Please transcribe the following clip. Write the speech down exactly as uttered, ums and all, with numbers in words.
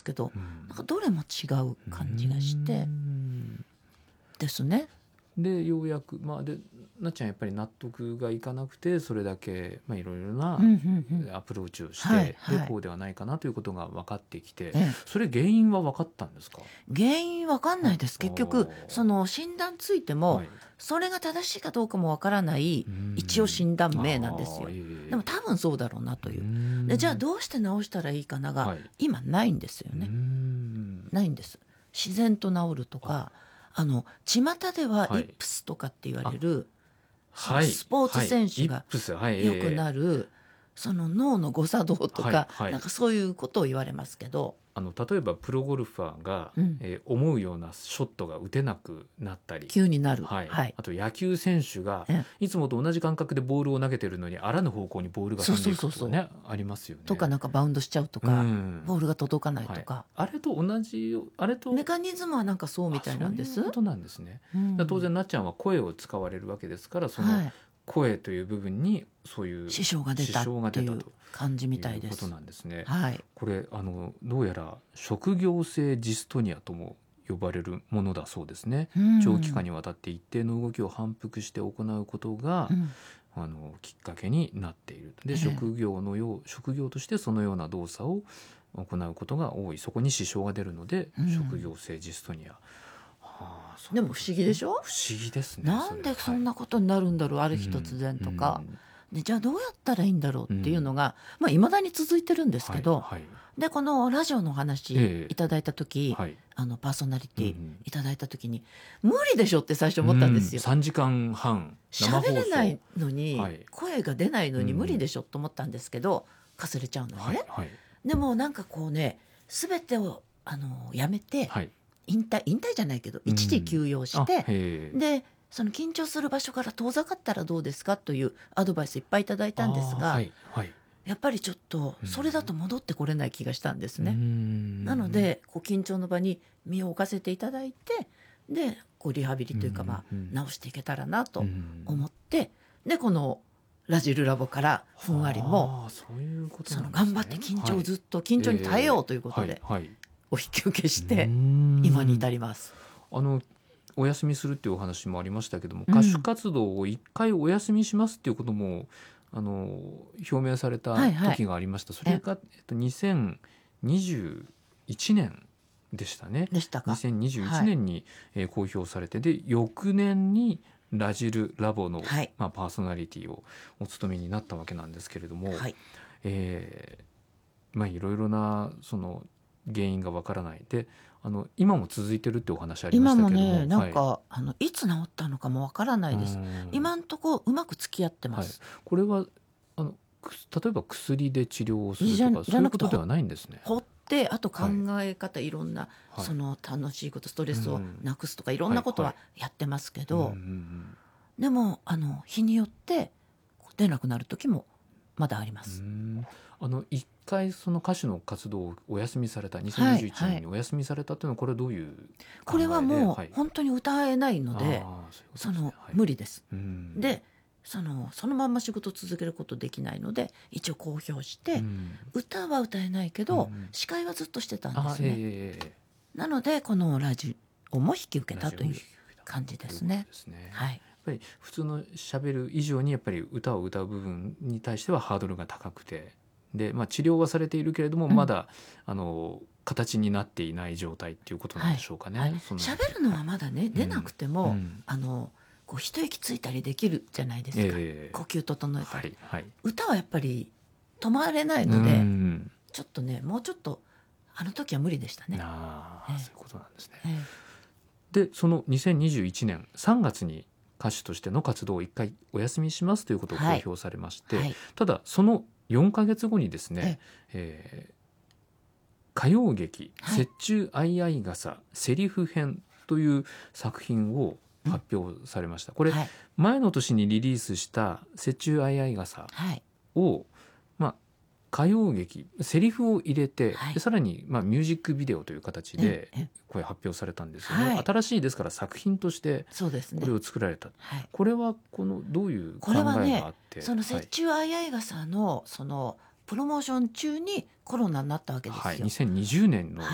ですけど、 うん、 なんかどれも違う感じがしてですね。 でようやく、まあ、でなっちゃんやっぱり納得がいかなくてそれだけ、まあ、いろいろなうんうんうんアプローチをして、 はいはいでこうではないかなということが分かってきて、 ええそれ原因は分かったんですか？ 原因わかんないです。 あ結局あーその診断ついても、 はい、 それが正しいかどうかもわからないうん一応診断名なんですよ。 あーええでも多分そうだろうなというう。 んでじゃあどうして治したらいいかなが、 はい今ないんですようね。 んないんです。自然と治るとか、あの巷でははいイップスとかって言われる、そはいのスポーツ選手はい、イッがプス、はい、 良くるなる、その脳の誤作動とか、 はいはいなんかそういうことを言われますけど、 あの例えばプロゴルファーが、 うんえー思うようなショットが打てなくなったり、 急になる。 はいはい。 あと野球選手がえいつもと同じ感覚でボールを投げてるのにあらぬ方向にボールが飛んでいくとかそうそうそうねありますよね。 とかなんかバウンドしちゃうとうか、 んボールが届かないとはいか、 あれと同じあれとメカニズムはなんかそうみたいなんです。 あそういうことなんですね。 うんだから当然なっちゃんは声を使われるわけですからそのはい、 声という部分にそういう支障が出た支障がっていう出たと感じみたいいうことです。 なんですね。 はい。 これあのどうやら職業性ジストニアとも呼ばれるものだそうですね。 うん長期間にわたって一定の動きを反復して行うことが、 うんあのきっかけになっている。で、 ええ職業のよう職業としてそのような動作を行うことが多い。そこに支障が出るので、 うん職業性ジストニア。はあそうでも不思議でしょ。 不思議ですね。 なんでそんななことになるんだろう、ある日突然とか、でじゃあどうやったらいいんだろうっていうのが、まあ、未だに続いてるんですけど、 はいはいでこのラジオのお話ええいただいた時、 はいあのパーソナリティうんうんいただいた時に、無理でしょって最初思ったんですよ。 さんじかんはん生放送喋れないのに、 はい声が出ないのにうん無理でしょと思ったんですけど、かすれちゃうのね、 はいはいでもなんかこうね、全てをあのやめて、 はい引退引退じゃないけど一時休養しあて、 へえでその緊張する場所から遠ざかったらどうですかというアドバイスいっぱいいただいたんですが、 あーはいはいやっぱりちょっとそれだと戻ってこれない気がしたんですね。ななのでこう緊張の場に身を置かせていただいて、でこうリハビリというか、まあうんうん直していけたらなと思って、でこのラジルラボからふんわりもそういうことそのなんですね頑張って緊張をずっと緊張に耐えようということではいはいお引き受けしてうん今に至ります。 あのお休みするっていうお話もありましたけども、 うん歌手活動を一回お休みしますっていうこともあの表明されたはいはい時がありました。それが、えっと、にせんにじゅういちねんでしたね。 でしたか。 にせんにじゅういちねんに、えー公表されて、で翌年にラジルラボの、 はいまあ、パーソナリティをお務めになったわけなんですけれども、 はい、 えーまあいろいろなその原因がわからないで、あの今も続いてるってお話ありま今もしたけども、 ねなんか、 はいあのいつ治ったのかもわからないです。 うん今んとこうまく付き合ってまはいす。、 これはあのく例えば薬で治療をするじゃとかじゃなくてそういうことではないんですね。 掘ってあと考え方、い、ろんな、 はいその楽しいことストレスをうんなくすとか、いろんなことははいやってますけど、 うんうんうんでもあの日によって出なくなる時もまだありまうす。 んあの一回その歌手の活動をお休みされたにせんにじゅういちねんにお休みされたというのはこれはどういう考えで、 これはもはいう本当に歌えないので、 あーそういうことですそのねはい無理です。 うんでそのそのまんま仕事を続けることできないので一応公表して、 うん歌は歌えないけど、 うん司会はずっとしてたんであすね。 ええなのでこのラジオも引き受けたラジオをという感じですね。 ということですね。 はい、 やっぱり普通のしゃべる以上にやっぱり歌を歌う部分に対してはハードルが高くて、で、まあ、治療はされているけれども、 うんまだあの形になっていない状態っていうことなんでしょうかね。 はいその喋るのはまだね出なくても、 うんあのこう一息ついたりできるじゃないですか、 ええ呼吸整えたり、 はいはい歌はやっぱり止まれないので、 うんちょっとねもうちょっとあの時は無理でしたね。 あええあそういうことなんですね。 ええでそのにせんにじゅういちねんさんがつに歌手としての活動を一回お休みしますということを公表されまして、 はいただそのよんかげつごにですね、えー歌謡劇「 はい雪中相合傘セリフ編」という作品を発表されました。これはい前の年にリリースした「雪中相合傘はいを」まあ、歌謡劇セリフを入れて、 はいでさらに、まあ、ミュージックビデオという形でええこれ発表されたんですよね。 はい新しいですから作品としてそうですねこれ。を作られた。 はい、 これはこのどういう考これはねえがあって、 その雪中相合傘のそのプロモーション中にコロナになったわけですよ。 はいはい、にせんにじゅうねんの